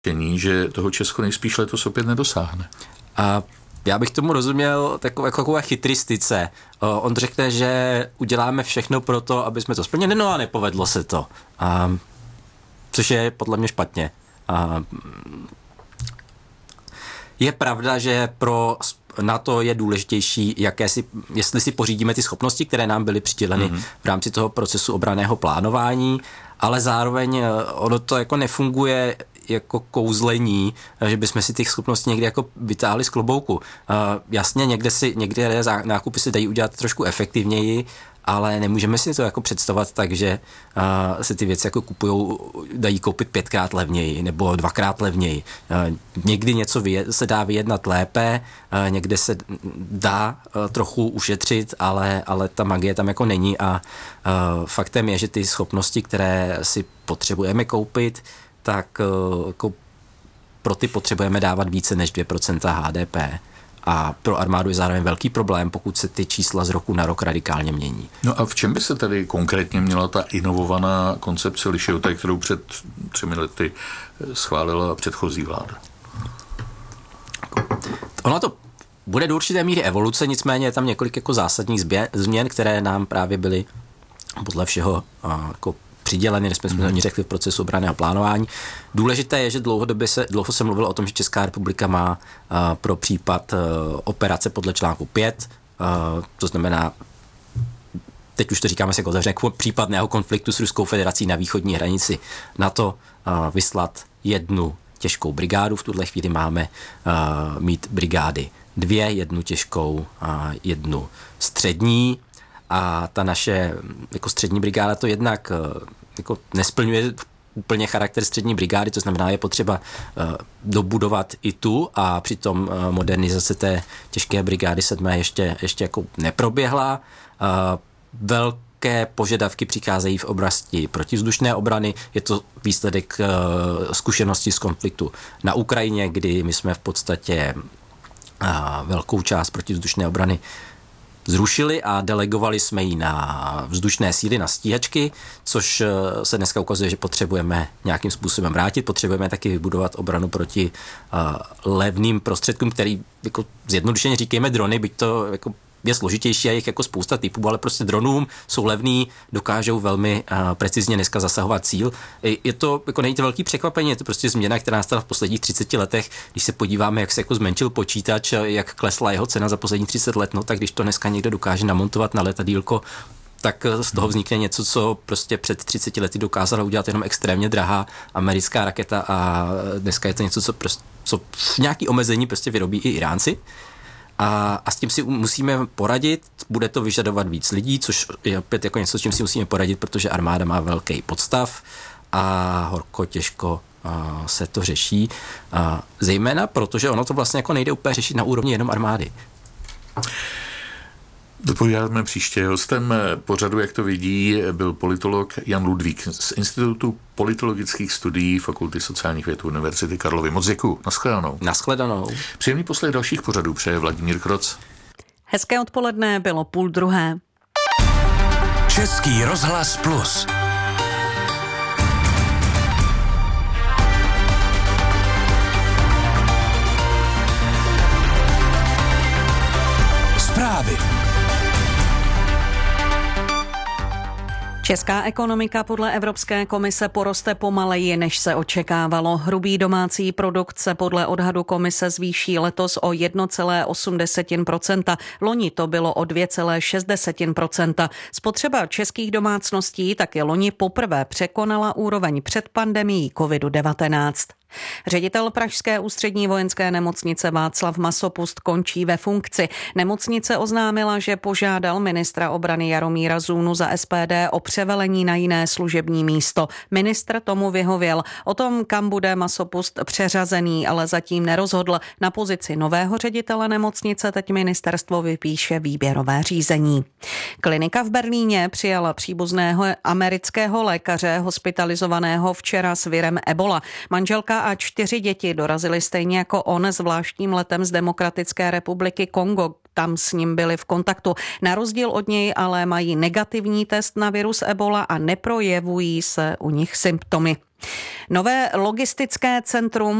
že toho Česko nejspíš letos opět nedosáhne. A já bych tomu rozuměl takové chytristice. On řekne, že uděláme všechno pro to, aby jsme to splnili, no a nepovedlo se to. Což je podle mě špatně. Je pravda, že pro NATO je důležitější, jestli si pořídíme ty schopnosti, které nám byly přiděleny v rámci toho procesu obranného plánování, ale zároveň ono to jako nefunguje jako kouzlení, že bychom si těch schopností někdy jako vytáhli z klobouku. Jasně, někde nákupy se dají udělat trošku efektivněji, ale nemůžeme si to jako představovat tak, že se ty věci jako dají koupit 5krát levněji nebo 2krát levněji. Někdy něco se dá vyjednat lépe, někde se dá trochu ušetřit, ale ta magie tam jako není a faktem je, že ty schopnosti, které si potřebujeme koupit, tak jako pro ty potřebujeme dávat více než 2% HDP. A pro armádu je zároveň velký problém, pokud se ty čísla z roku na rok radikálně mění. No a v čem by se tedy konkrétně měla ta inovovaná koncepce lišit od té, kterou před 3 lety schválila předchozí vláda? Ono to bude do určité míry evoluce, nicméně je tam několik jako zásadních změn, které nám právě byly podle všeho jako přiděleny, respektive jsme oni řekli v procesu obranného plánování. Důležité je, že dlouho se mluvilo o tom, že Česká republika má pro případ operace podle článku 5, to znamená, teď už to říkáme se otevřeně, případného konfliktu s Ruskou federací na východní hranici NATO vyslat 1 těžkou brigádu. V tuhle chvíli máme mít brigády 2, 1 těžkou a 1 střední. A ta naše jako střední brigáda to jednak jako nesplňuje úplně charakter střední brigády, to znamená, je potřeba dobudovat i tu a přitom modernizace té těžké brigády 7. ještě jako neproběhla. Velké požadavky přicházejí v oblasti protivzdušné obrany. Je to výsledek zkušenosti z konfliktu na Ukrajině, kdy my jsme v podstatě velkou část protivzdušné obrany zrušili a delegovali jsme ji na vzdušné síly, na stíhačky, což se dneska ukazuje, že potřebujeme nějakým způsobem vrátit. Potřebujeme taky vybudovat obranu proti levným prostředkům, který jako zjednodušeně říkejme drony, byť to jako je složitější a jich jako spousta typů, ale prostě dronům jsou levný, dokážou velmi precizně dneska zasahovat cíl. Je to, jako není to velký překvapení, je to prostě změna, která nastala v posledních 30 letech. Když se podíváme, jak se jako zmenšil počítač, jak klesla jeho cena za posledních 30 let, no tak když to dneska někdo dokáže namontovat na letadýlko, tak z toho vznikne něco, co prostě před 30 lety dokázala udělat jenom extrémně drahá americká raketa a dneska je to něco, co v nějaký omezení prostě vyrobí i Iránci. A s tím si musíme poradit, bude to vyžadovat víc lidí, což je opět jako něco, s čím si musíme poradit, protože armáda má velký podstav a horko těžko se to řeší. Zejména protože ono to vlastně jako nejde úplně řešit na úrovni jenom armády. Dopovídáme příště. Hostem pořadu, jak to vidí, byl politolog Jan Ludvík z Institutu politologických studií Fakulty sociálních věd Univerzity Karlovy. Moc děkuju. Naschledanou. Naschledanou. Příjemný poslech dalších pořadů přeje Vladimír Kroc. Hezké odpoledne, bylo 11:30. Český rozhlas Plus. Zprávy. Česká ekonomika podle Evropské komise poroste pomaleji, než se očekávalo. Hrubý domácí produkt se podle odhadu komise zvýší letos o 1,8%. Loni to bylo o 2,6%. Spotřeba českých domácností taky loni poprvé překonala úroveň před pandemií COVID-19. Ředitel pražské ústřední vojenské nemocnice Václav Masopust končí ve funkci. Nemocnice oznámila, že požádal ministra obrany Jaromíra Zůnu za SPD o převelení na jiné služební místo. Ministr tomu vyhověl. O tom, kam bude Masopust přeřazený, ale zatím nerozhodl. Na pozici nového ředitele nemocnice teď ministerstvo vypíše výběrové řízení. Klinika v Berlíně přijala příbuzného amerického lékaře hospitalizovaného včera s virem Ebola. Manželka a 4 děti dorazily stejně jako on zvláštním letem z Demokratické republiky Kongo. Tam s ním byli v kontaktu. Na rozdíl od něj ale mají negativní test na virus Ebola a neprojevují se u nich symptomy. Nové logistické centrum